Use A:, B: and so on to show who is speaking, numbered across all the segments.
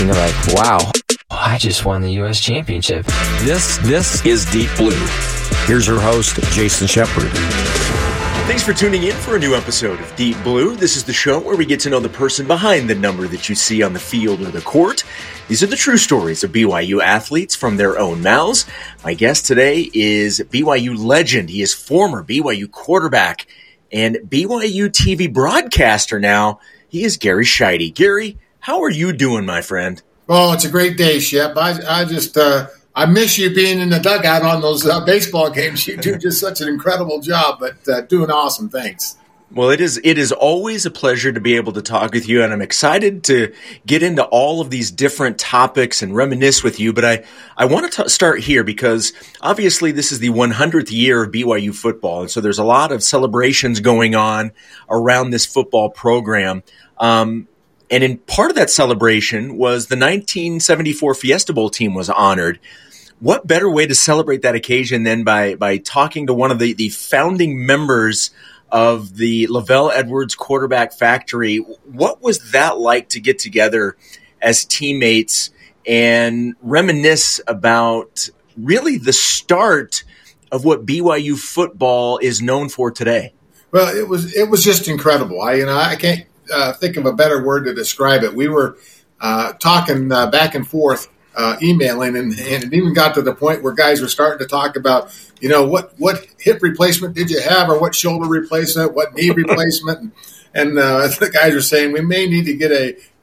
A: thinking like, wow, I just won the U.S. Championship.
B: This is Deep Blue. Here's your host, Jason Shepard.
C: Thanks for tuning in for a new episode of Deep Blue. This is the show where we get to know the person behind the number that you see on the field or the court. These are the true stories of BYU athletes from their own mouths. My guest today is BYU legend. He is former BYU quarterback and BYU TV broadcaster now. He is Gary Sheide. Gary, how are you doing, my friend?
D: Oh, it's a great day, Shep. I miss you being in the dugout on those baseball games. You do just such an incredible job, but doing awesome. Thanks.
C: Well, it is always a pleasure to be able to talk with you, and I'm excited to get into all of these different topics and reminisce with you. But I want to start here because obviously this is the 100th year of BYU football, and so there's a lot of celebrations going on around this football program. And in part of that celebration was the 1974 Fiesta Bowl team was honored. What better way to celebrate that occasion than by talking to one of the founding members of the Lavelle Edwards Quarterback Factory? What was that like to get together as teammates and reminisce about really the start of what BYU football is known for today?
D: Well, it was just incredible. I can't think of a better word to describe it. We were talking back and forth, emailing, and it even got to the point where guys were starting to talk about, what hip replacement did you have, or what shoulder replacement, what knee replacement, and the guys were saying we may need to get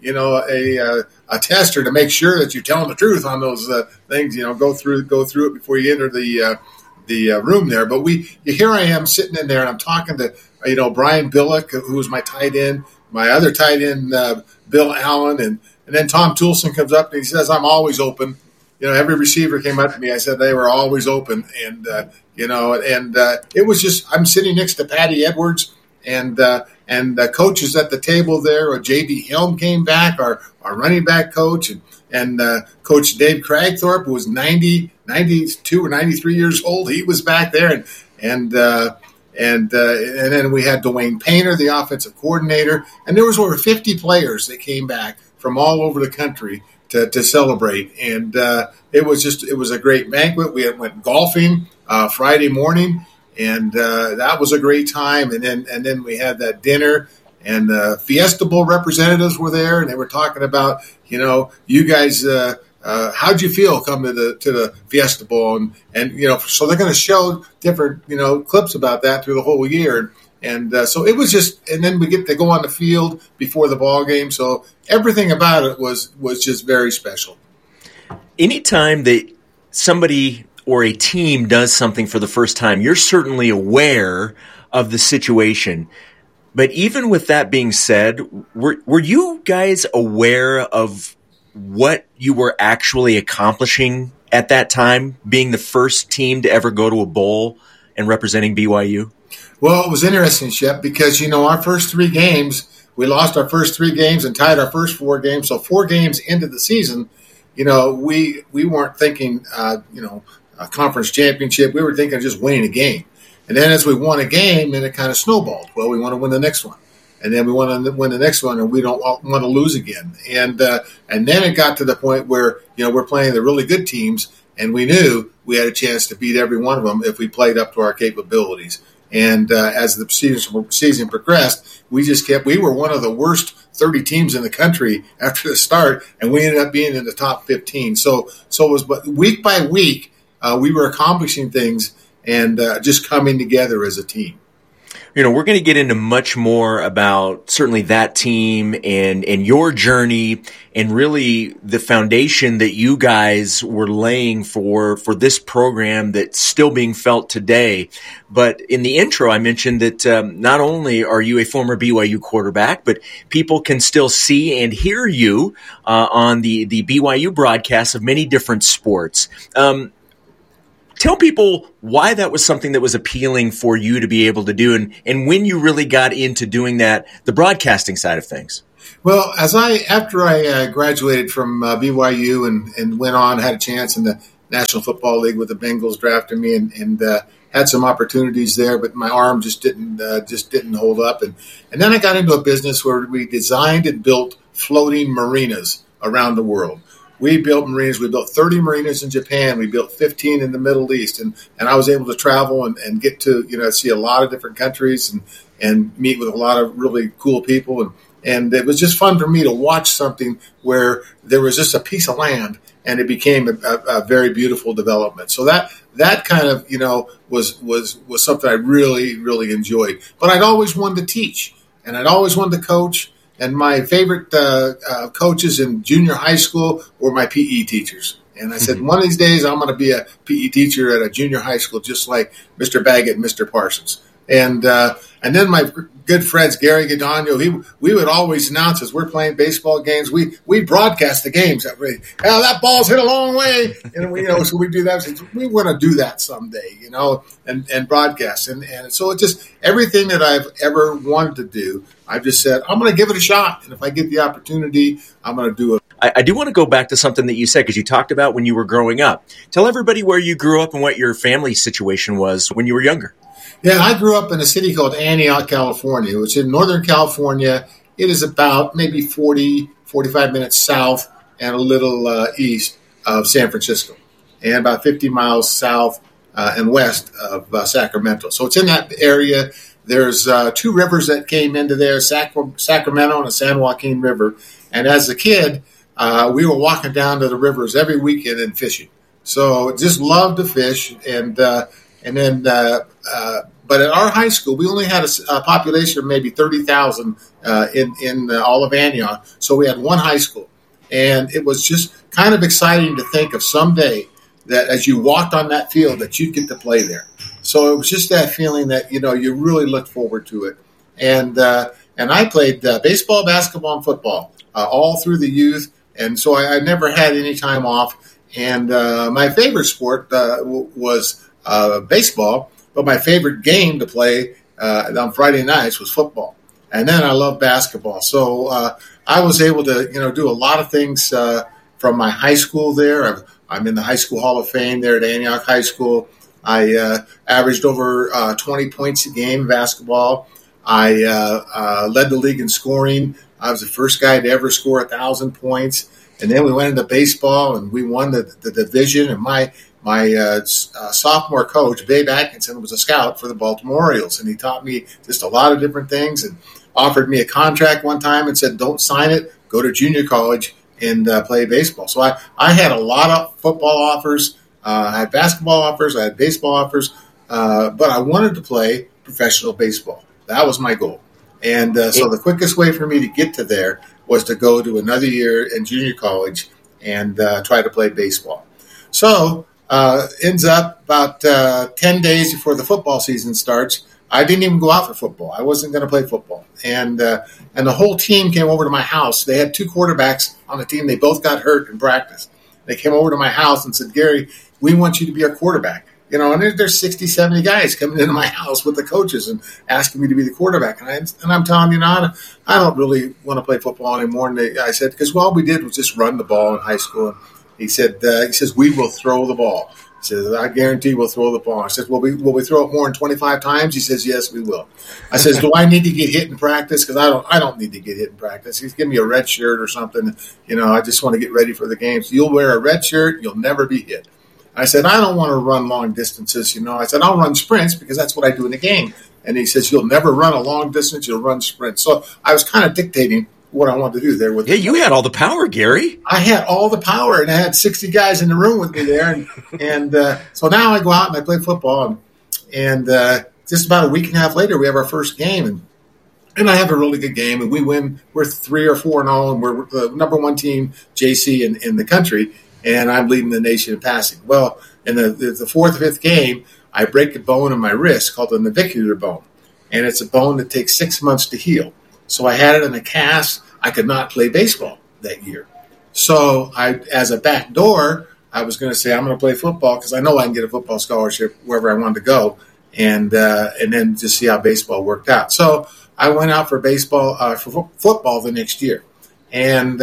D: a tester to make sure that you're telling the truth on those things. Go through it before you enter the room there. But here I am sitting in there, and I'm talking to Brian Billick, who was my tight end. My other tight end, Bill Allen, and then Tom Toulson comes up and he says, "I'm always open." Every receiver came up to me. I said they were always open, and it was just I'm sitting next to Patty Edwards, and the coaches at the table there. J.D. Helm came back, our running back coach, and Coach Dave Cragthorpe, who was 92 or 93 years old. He was back there, and then we had Dwayne Painter, the offensive coordinator, and there was over 50 players that came back from all over the country to celebrate. And it was a great banquet. We went golfing Friday morning, and that was a great time. And then we had that dinner, and the Fiesta Bowl representatives were there, and they were talking about, you guys. How'd you feel coming to the Fiesta Bowl? And so they're going to show different, clips about that through the whole year. And so it was just, and then we get to go on the field before the ball game. So everything about it was just very special.
C: Anytime that somebody or a team does something for the first time, you're certainly aware of the situation. But even with that being said, were you guys aware of what you were actually accomplishing at that time, being the first team to ever go to a bowl and representing BYU?
D: Well, it was interesting, Shep, because, our first 3 games, we lost our first 3 games and tied our first 4 games. So 4 games into the season, we weren't thinking, a conference championship. We were thinking of just winning a game. And then as we won a game, then it kind of snowballed. Well, we want to win the next one. And then we want to win the next one, and we don't want to lose again. And then it got to the point where we're playing the really good teams, and we knew we had a chance to beat every one of them if we played up to our capabilities. And as the season progressed, we were one of the worst 30 teams in the country after the start, and we ended up being in the top 15. So it was, but week by week, we were accomplishing things and just coming together as a team.
C: We're going to get into much more about certainly that team and your journey and really the foundation that you guys were laying for this program that's still being felt today. But in the intro, I mentioned that not only are you a former BYU quarterback, but people can still see and hear you on the BYU broadcasts of many different sports. Tell people why that was something that was appealing for you to be able to do and when you really got into doing that, the broadcasting side of things.
D: Well, after I graduated from BYU and went on, had a chance in the National Football League with the Bengals, drafted me and had some opportunities there, but my arm just didn't hold up. And then I got into a business where we designed and built floating marinas around the world. We built marinas. We built 30 marinas in Japan. We built 15 in the Middle East. And I was able to travel and get to, see a lot of different countries and meet with a lot of really cool people. And it was just fun for me to watch something where there was just a piece of land and it became a very beautiful development. So that kind of, was something I really, really enjoyed. But I'd always wanted to teach and I'd always wanted to coach. And my favorite coaches in junior high school were my PE teachers. And I said, one of these days I'm going to be a PE teacher at a junior high school, just like Mr. Baggett and Mr. Parsons. And then my good friends, Gary Gadagno, we would always announce as we're playing baseball games, we broadcast the games. That ball's hit a long way. And so we do that. We want to do that someday, and broadcast. And so it's just everything that I've ever wanted to do, I've just said, I'm going to give it a shot. And if I get the opportunity, I'm going to do it.
C: I do want to go back to something that you said, because you talked about when you were growing up. Tell everybody where you grew up and what your family situation was when you were younger.
D: Yeah, I grew up in a city called Antioch, California, which is in Northern California. It is about maybe 40, 45 minutes south and a little east of San Francisco, and about 50 miles south and west of Sacramento. So it's in that area. There's two rivers that came into there, Sacramento and the San Joaquin River. And as a kid, we were walking down to the rivers every weekend and fishing. So just loved to fish. But at our high school, we only had a population of maybe 30,000 in all of Antioch. So we had one high school. And it was just kind of exciting to think of someday that as you walked on that field that you'd get to play there. So it was just that feeling that, you really looked forward to it. And I played baseball, basketball, and football all through the youth. And so I never had any time off. And my favorite sport was baseball. But my favorite game to play on Friday nights was football. And then I love basketball. So I was able to, do a lot of things from my high school there. I'm in the High School Hall of Fame there at Antioch High School. I averaged over 20 points a game in basketball. I led the league in scoring. I was the first guy to ever score 1,000 points. And then we went into baseball and we won the division. And my sophomore coach, Babe Atkinson, was a scout for the Baltimore Orioles, and he taught me just a lot of different things and offered me a contract one time and said, don't sign it, go to junior college and play baseball. So I had a lot of football offers. I had basketball offers. I had baseball offers. But I wanted to play professional baseball. That was my goal. And so the quickest way for me to get to there was to go to another year in junior college and try to play baseball. So ends up about 10 days before the football season starts, I didn't even go out for football. I wasn't going to play football. And the whole team came over to my house. They had two quarterbacks on the team. They both got hurt in practice. They came over to my house and said, Gary, we want you to be our quarterback. And there's 60, 70 guys coming into my house with the coaches and asking me to be the quarterback. And I'm telling you, I don't really want to play football anymore. And I said, because all we did was just run the ball in high school. And he says, we will throw the ball. He says, I guarantee we'll throw the ball. I said, will we throw it more than 25 times? He says, yes, we will. I says, do I need to get hit in practice? Because I don't need to get hit in practice. He's giving me a red shirt or something. I just want to get ready for the games. You'll wear a red shirt. You'll never be hit. I said, I don't want to run long distances. I said, I'll run sprints because that's what I do in the game. And he says, you'll never run a long distance. You'll run sprints. So I was kind of dictating what I wanted to do there.
C: You had all the power, Gary.
D: I had all the power, and I had 60 guys in the room with me there. And so now I go out and I play football. And just about a week and a half later, we have our first game. And I have a really good game, and we win. We're 3 or 4-0, and we're the number one team, JC, in the country. And I'm leading the nation in passing. Well, in the fourth or fifth game, I break a bone in my wrist called the navicular bone. And it's a bone that takes 6 months to heal. So I had it in a cast. I could not play baseball that year. So as a back door, I was going to say I'm going to play football because I know I can get a football scholarship wherever I wanted to go, and then just see how baseball worked out. So I went out for football the next year, and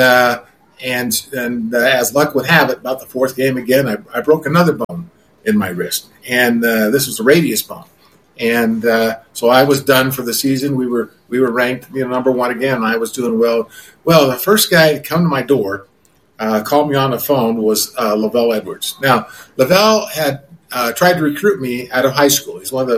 D: as luck would have it, about the fourth game again, I broke another bone in my wrist, and this was a radius bone. And so I was done for the season. We were ranked number one again, and I was doing well. Well, the first guy to come to my door called me on the phone was Lavelle Edwards. Now, Lavelle had tried to recruit me out of high school. He's one of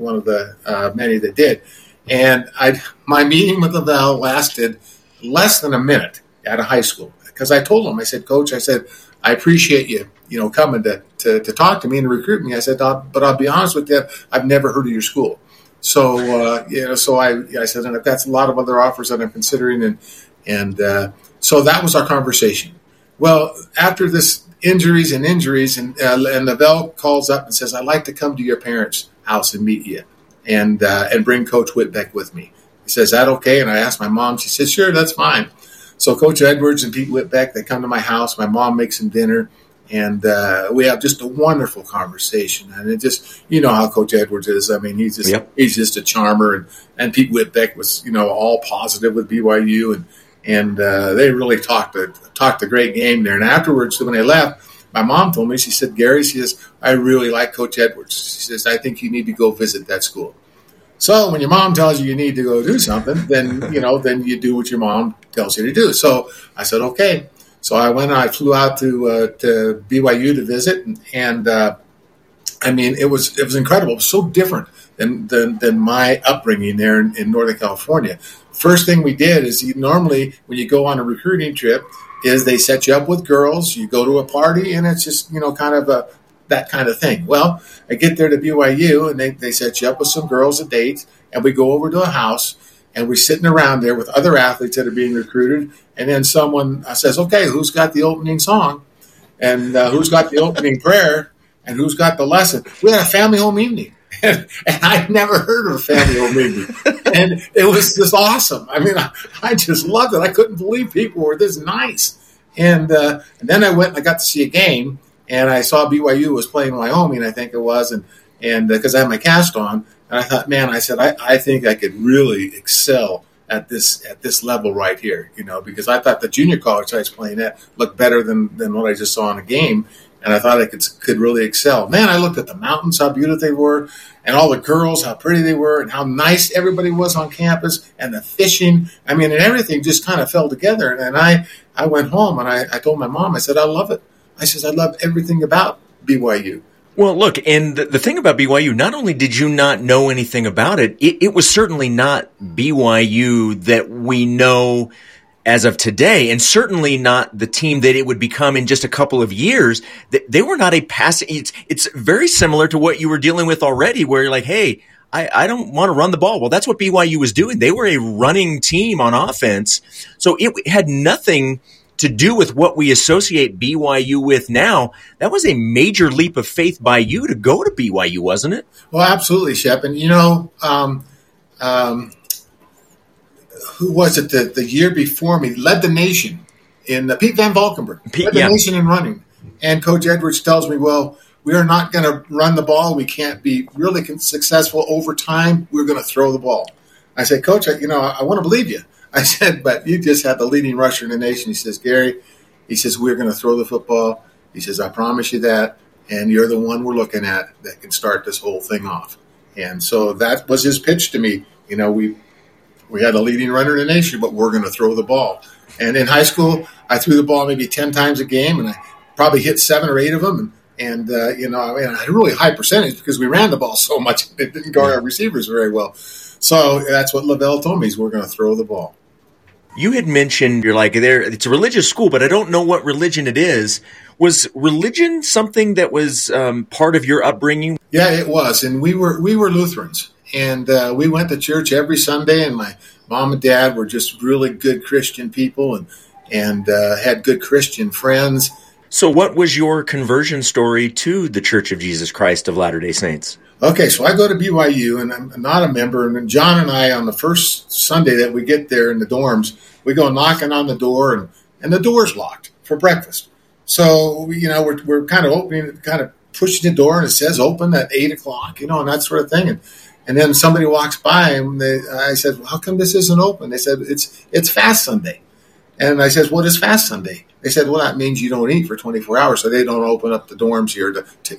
D: the many that did. And my meeting with Lavelle lasted less than a minute out of high school, because I told him, I said, Coach, I said, I appreciate you, coming to talk to me and recruit me. I said, but I'll be honest with you, I've never heard of your school. So, so I said, and I've got a lot of other offers that I'm considering. And so that was our conversation. Well, after this injuries, and Lavelle calls up and says, I'd like to come to your parents' house and meet you and bring Coach Whitbeck with me. He says, is that okay? And I asked my mom. She says, sure, that's fine. So Coach Edwards and Pete Whitbeck, they come to my house. My mom makes them dinner, and we have just a wonderful conversation. And it just, how Coach Edwards is. I mean, he's just a charmer. And Pete Whitbeck was, all positive with BYU, and they really talked a great game there. And afterwards, when they left, my mom told me, she said, Gary, she says, I really like Coach Edwards. She says, I think you need to go visit that school. So when your mom tells you need to go do something, then, then you do what your mom tells you to do. So I said, okay. So I went and I flew out to BYU to visit. And I mean, it was incredible. It was so different than my upbringing there in Northern California. First thing we did is normally when you go on a recruiting trip is they set you up with girls, you go to a party, and it's just, kind of that kind of thing. Well, I get there to BYU, and they set you up with some girls, a date, and we go over to a house, and we're sitting around there with other athletes that are being recruited, and then someone says, okay, who's got the opening song, and who's got the opening prayer, and who's got the lesson? We had a family home evening. And I'd never heard of a family home evening. And it was just awesome. I mean, I just loved it. I couldn't believe people were this nice. And then I went and I got to see a game, and I saw BYU was playing Wyoming, I think it was, and because I had my cast on, and I thought, man, I said, I think I could really excel at this level right here, because I thought the junior college I was playing at looked better than what I just saw in a game. And I thought I could really excel. Man, I looked at the mountains, how beautiful they were, and all the girls, how pretty they were, and how nice everybody was on campus, and the fishing. I mean, and everything just kind of fell together. And I went home, and I told my mom, I said, I love it. I said, I love everything about BYU.
C: Well, look, and the thing about BYU, not only did you not know anything about it, it was certainly not BYU that we know as of today, and certainly not the team that it would become in just a couple of years. They were not a passing. It's very similar to what you were dealing with already, where you're like, hey, I don't want to run the ball. Well, that's what BYU was doing. They were a running team on offense. So it had nothing to do with what we associate BYU with now. That was a major leap of faith by you to go to BYU, wasn't it?
D: Well, absolutely, Shep. And, who was it the year before me, led the nation in Pete Van Valkenburg, led the nation in running. And Coach Edwards tells me, well, we are not going to run the ball. We can't be really successful over time. We're going to throw the ball. I said, Coach, I want to believe you. I said, but you just had the leading rusher in the nation. He says, Gary, he says, we're going to throw the football. He says, I promise you that. And you're the one we're looking at that can start this whole thing off. And so that was his pitch to me. We had a leading runner in the nation, but we're going to throw the ball. And in high school, I threw the ball maybe 10 times a game, and I probably hit 7 or 8 of them. And I had a really high percentage because we ran the ball so much. It didn't guard our receivers very well. So that's what Lavelle told me, is we're going to throw the ball.
C: You had mentioned, you're like, it's a religious school, but I don't know what religion it is. Was religion something that was part of your upbringing?
D: Yeah, it was. And we were Lutherans. And we went to church every Sunday, and my mom and dad were just really good Christian people and had good Christian friends.
C: So what was your conversion story to the Church of Jesus Christ of Latter-day Saints?
D: Okay, so I go to BYU, and I'm not a member. And then John and I, on the first Sunday that we get there in the dorms, we go knocking on the door, and the door's locked for breakfast. So, we're kind of opening, kind of pushing the door, and it says open at 8 o'clock, and that sort of thing. And then somebody walks by, and I said, well, how come this isn't open? They said, it's Fast Sunday. And I said, what is Fast Sunday? They said, well, that means you don't eat for 24 hours, so they don't open up the dorms here to